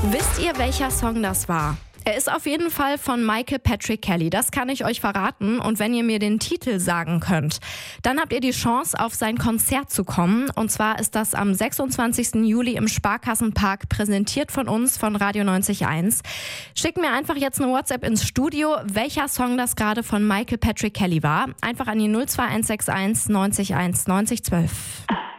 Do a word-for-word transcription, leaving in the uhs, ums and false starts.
Wisst ihr, welcher Song das war? Er ist auf jeden Fall von Michael Patrick Kelly, das kann ich euch verraten. Und wenn ihr mir den Titel sagen könnt, dann habt ihr die Chance, auf sein Konzert zu kommen. Und zwar ist das am sechsundzwanzigsten Juli im Sparkassenpark, präsentiert von uns, von Radio neunzig Komma eins. Schickt mir einfach jetzt eine WhatsApp ins Studio, welcher Song das gerade von Michael Patrick Kelly war. Einfach an die null zwei eins sechs eins neunzig eins neunzig zwölf.